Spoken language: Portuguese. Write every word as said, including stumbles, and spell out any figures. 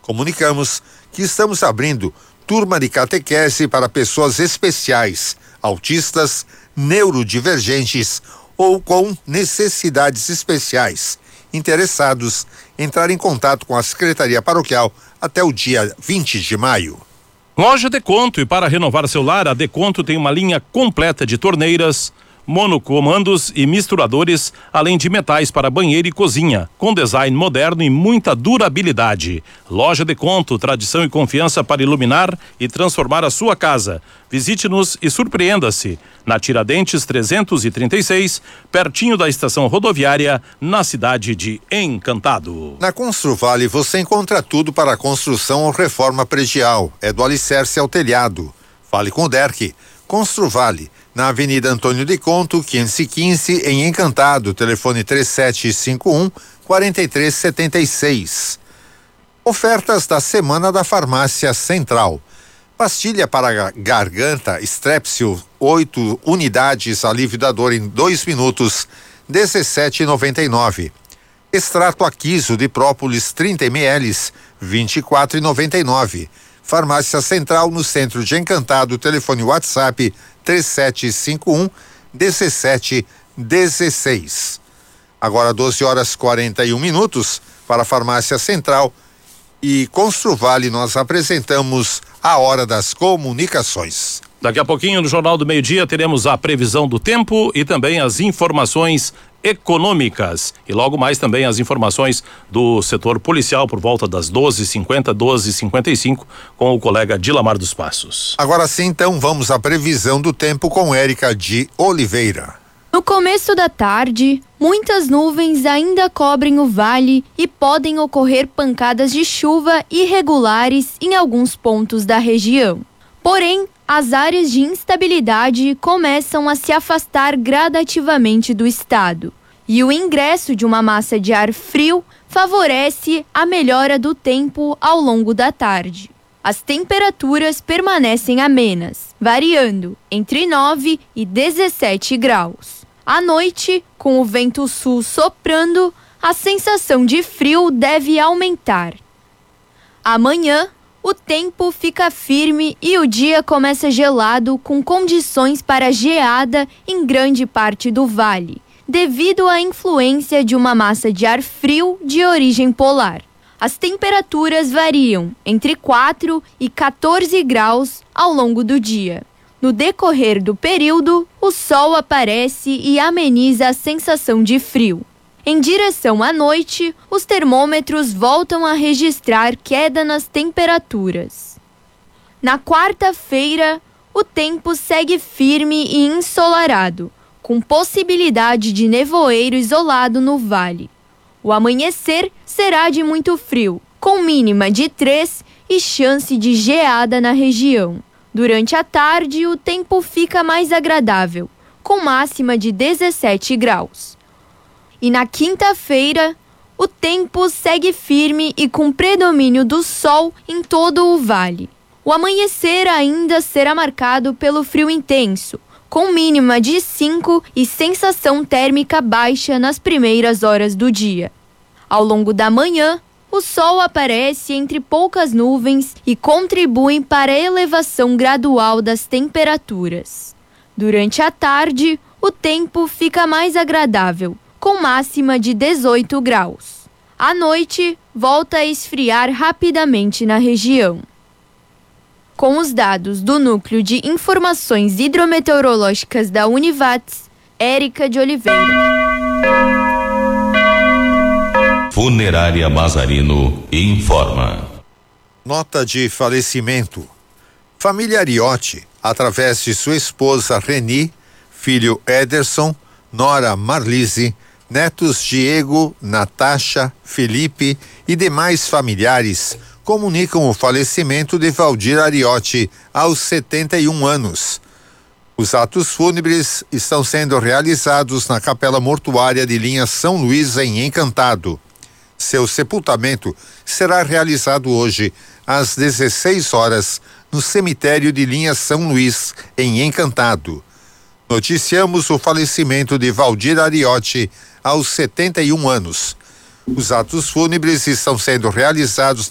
Comunicamos que estamos abrindo turma de catequese para pessoas especiais, autistas, neurodivergentes ou com necessidades especiais. Interessados, entrar em contato com a Secretaria Paroquial até o dia vinte de maio. Loja Deconto, e para renovar seu lar, a Deconto tem uma linha completa de torneiras, monocomandos e misturadores, além de metais para banheiro e cozinha, com design moderno e muita durabilidade. Loja Deconto, tradição e confiança para iluminar e transformar a sua casa. Visite-nos e surpreenda-se. Na Tiradentes trezentos e trinta e seis, pertinho da estação rodoviária, na cidade de Encantado. Na Construvale você encontra tudo para a construção ou reforma predial. É do alicerce ao telhado. Fale com o Derck. Construvale, na Avenida Antônio de Conto, quinhentos e quinze, em Encantado, telefone três sete cinco um, quatro três sete seis. Ofertas da Semana da Farmácia Central. Pastilha para garganta Strepsil, oito unidades, alívio da dor em dois minutos, dezessete reais e noventa e nove. Extrato Aquiso de própolis trinta mililitros, vinte e quatro reais e noventa e nove. Farmácia Central, no centro de Encantado, telefone WhatsApp três sete cinco um, dezessete dezesseis. Agora doze horas e quarenta e um minutos para a Farmácia Central e Construvale, nós apresentamos a Hora das Comunicações. Daqui a pouquinho no Jornal do Meio-Dia teremos a previsão do tempo e também as informações econômicas e logo mais também as informações do setor policial por volta das doze e cinquenta, doze e cinquenta e cinco com o colega Dilamar dos Passos. Agora sim, então vamos à previsão do tempo com Érica de Oliveira. No começo da tarde, muitas nuvens ainda cobrem o vale e podem ocorrer pancadas de chuva irregulares em alguns pontos da região. Porém, as áreas de instabilidade começam a se afastar gradativamente do estado. E o ingresso de uma massa de ar frio favorece a melhora do tempo ao longo da tarde. As temperaturas permanecem amenas, variando entre nove e dezessete graus. À noite, com o vento sul soprando, a sensação de frio deve aumentar. Amanhã, o tempo fica firme e o dia começa gelado, com condições para geada em grande parte do vale, devido à influência de uma massa de ar frio de origem polar. As temperaturas variam entre quatro e quatorze graus ao longo do dia. No decorrer do período, o sol aparece e ameniza a sensação de frio. Em direção à noite, os termômetros voltam a registrar queda nas temperaturas. Na quarta-feira, o tempo segue firme e ensolarado, com possibilidade de nevoeiro isolado no vale. O amanhecer será de muito frio, com mínima de três e chance de geada na região. Durante a tarde, o tempo fica mais agradável, com máxima de dezessete graus. E na quinta-feira, o tempo segue firme e com predomínio do sol em todo o vale. O amanhecer ainda será marcado pelo frio intenso, com mínima de cinco e sensação térmica baixa nas primeiras horas do dia. Ao longo da manhã, o sol aparece entre poucas nuvens e contribui para a elevação gradual das temperaturas. Durante a tarde, o tempo fica mais agradável, com máxima de dezoito graus. À noite, volta a esfriar rapidamente na região. Com os dados do Núcleo de Informações Hidrometeorológicas da Univates, Érica de Oliveira. Funerária Mazarino informa. Nota de falecimento. Família Ariotti, através de sua esposa Reni, filho Ederson, nora Marlise, netos Diego, Natasha, Felipe e demais familiares, comunicam o falecimento de Valdir Ariotti aos setenta e um anos. Os atos fúnebres estão sendo realizados na Capela Mortuária de linha São Luís, em Encantado. Seu sepultamento será realizado hoje, às dezesseis horas, no cemitério de linha São Luís, em Encantado. Noticiamos o falecimento de Valdir Ariotti aos setenta e um anos. Os atos fúnebres estão sendo realizados